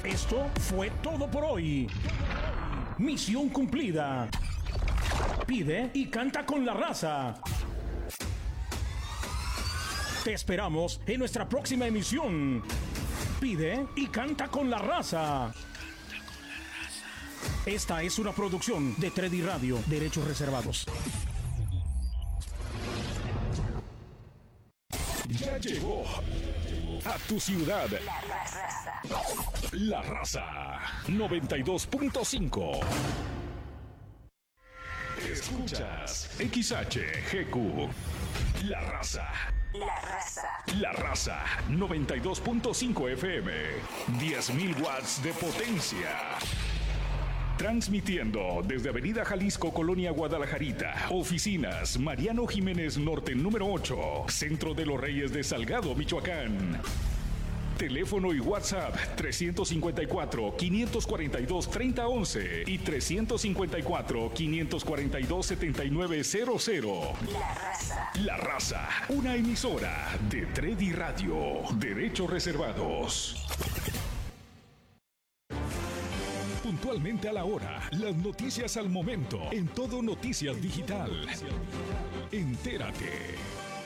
Esto fue todo por hoy. Misión cumplida. Pide y canta con la raza. Te esperamos en nuestra próxima emisión. Pide y canta con la raza. Esta es una producción de Treddy Radio, derechos reservados. Ya llegó a tu ciudad La Raza 92.5. Escuchas XHGQ La Raza. La Raza 92.5 FM. 10.000 watts de potencia. Transmitiendo desde Avenida Jalisco, Colonia Guadalajarita. Oficinas Mariano Jiménez Norte número 8. Centro de los Reyes de Salgado, Michoacán. Teléfono y WhatsApp 354-542-3011 y 354-542-7900. La Raza, una emisora de Treddy Radio, derechos reservados. Puntualmente a la hora, las noticias al momento, en Todo Noticias Digital. Entérate.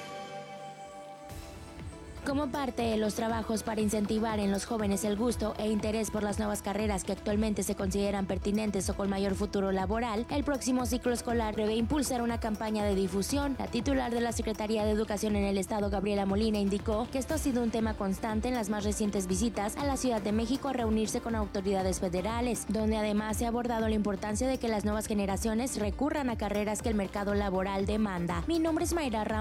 Como parte de los trabajos para incentivar en los jóvenes el gusto e interés por las nuevas carreras que actualmente se consideran pertinentes o con mayor futuro laboral, el próximo ciclo escolar prevé impulsar una campaña de difusión. La titular de la Secretaría de Educación en el Estado, Gabriela Molina, indicó que esto ha sido un tema constante en las más recientes visitas a la Ciudad de México a reunirse con autoridades federales, donde además se ha abordado la importancia de que las nuevas generaciones recurran a carreras que el mercado laboral demanda. Mi nombre es Mayra Ramos.